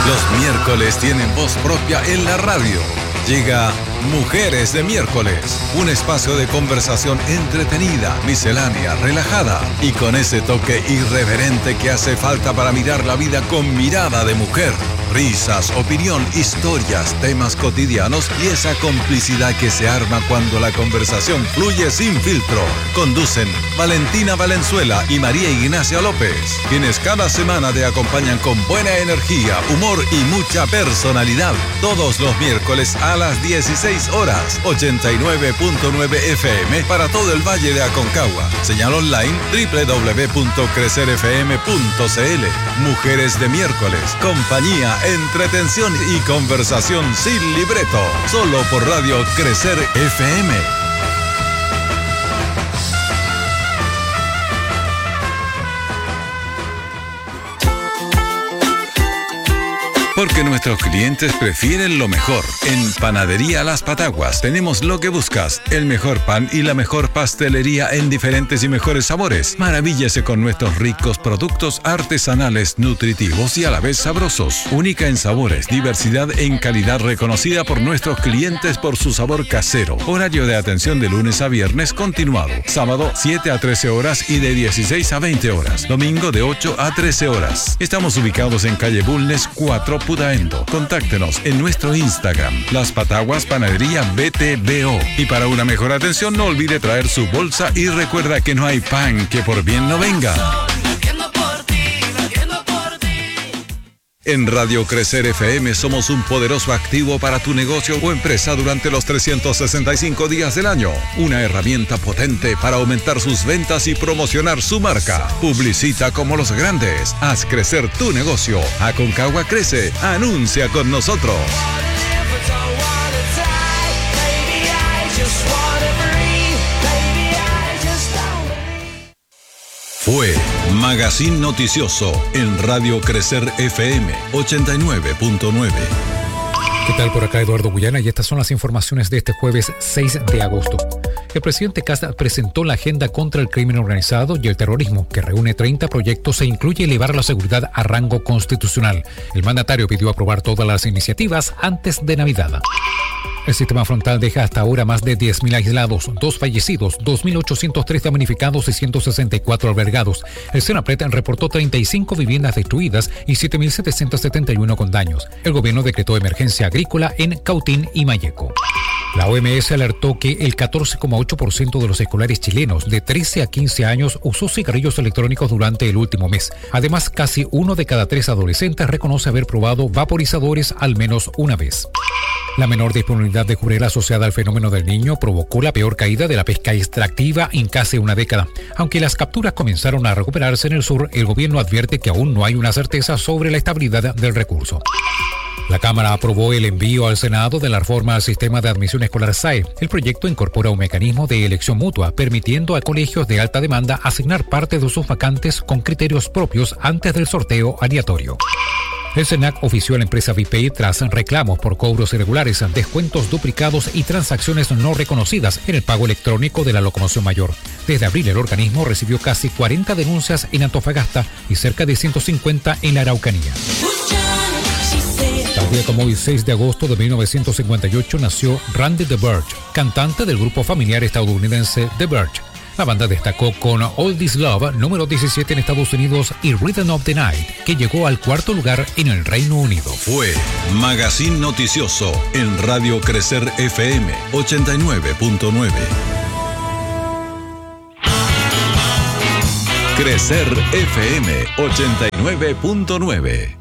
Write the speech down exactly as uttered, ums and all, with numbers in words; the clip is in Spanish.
Los miércoles tienen voz propia en la radio. Llega Mujeres de Miércoles, un espacio de conversación entretenida, miscelánea, relajada y con ese toque irreverente que hace falta para mirar la vida con mirada de mujer. Risas, opinión, historias, temas cotidianos y esa complicidad que se arma cuando la conversación fluye sin filtro. Conducen Valentina Valenzuela y María Ignacia López, quienes cada semana te acompañan con buena energía, humor y mucha personalidad. Todos los miércoles a las dieciséis horas, ochenta y nueve punto nueve F M para todo el Valle de Aconcagua. Señal online doble u doble u doble u punto crecer f m punto c l. Mujeres de Miércoles, compañía, entretención y conversación sin libreto. Solo por Radio Crecer F M. Porque nuestros clientes prefieren lo mejor. En Panadería Las Pataguas tenemos lo que buscas, el mejor pan y la mejor pastelería en diferentes y mejores sabores. Maravíllese con nuestros ricos productos artesanales, nutritivos y a la vez sabrosos. Única en sabores, diversidad en calidad reconocida por nuestros clientes por su sabor casero. Horario de atención de lunes a viernes continuado. Sábado siete a trece horas y de dieciséis a veinte horas. Domingo de ocho a trece horas. Estamos ubicados en calle Bulnes cuatro, Putaendo. Contáctenos en nuestro Instagram, Las Pataguas Panadería B T B O. Y para una mejor atención, no olvide traer su bolsa y recuerda que no hay pan que por bien no venga. En Radio Crecer F M somos un poderoso activo para tu negocio o empresa durante los trescientos sesenta y cinco días del año. Una herramienta potente para aumentar sus ventas y promocionar su marca. Publicita como los grandes. Haz crecer tu negocio. Aconcagua crece. Anuncia con nosotros. Fue Magazine Noticioso en Radio Crecer F M ochenta y nueve punto nueve. ¿Qué tal? Por acá Eduardo Guyana y estas son las informaciones de este jueves seis de agosto. El presidente Kast presentó la agenda contra el crimen organizado y el terrorismo, que reúne treinta proyectos e incluye elevar la seguridad a rango constitucional. El mandatario pidió aprobar todas las iniciativas antes de Navidad. El sistema frontal deja hasta ahora más de diez mil aislados, dos fallecidos, dos mil ochocientos tres damnificados y ciento sesenta y cuatro albergados. El Senapred reportó treinta y cinco viviendas destruidas y siete mil setecientos setenta y uno con daños. El gobierno decretó emergencia agrícola en Cautín y Mayeco. La O M S alertó que el catorce coma ocho por ciento de los escolares chilenos de trece a quince años usó cigarrillos electrónicos durante el último mes. Además, casi uno de cada tres adolescentes reconoce haber probado vaporizadores al menos una vez. La menor disponibilidad de jurel asociada al fenómeno del Niño provocó la peor caída de la pesca extractiva en casi una década. Aunque las capturas comenzaron a recuperarse en el sur, el gobierno advierte que aún no hay una certeza sobre la estabilidad del recurso. La Cámara aprobó el envío al Senado de la reforma al sistema de admisión escolar S A E. El proyecto incorpora un mecanismo de elección mutua, permitiendo a colegios de alta demanda asignar parte de sus vacantes con criterios propios antes del sorteo aleatorio. El SENAC ofició a la empresa VPay tras reclamos por cobros irregulares, descuentos duplicados y transacciones no reconocidas en el pago electrónico de la locomoción mayor. Desde abril el organismo recibió casi cuarenta denuncias en Antofagasta y cerca de ciento cincuenta en la Araucanía. Tal día como hoy, seis de agosto de mil novecientos cincuenta y ocho, nació Randy The Verge, cantante del grupo familiar estadounidense The Verge. La banda destacó con All This Love, número diecisiete en Estados Unidos, y Rhythm of the Night, que llegó al cuarto lugar en el Reino Unido. Fue Magazine Noticioso en Radio Crecer F M ochenta y nueve punto nueve. Crecer F M ochenta y nueve punto nueve.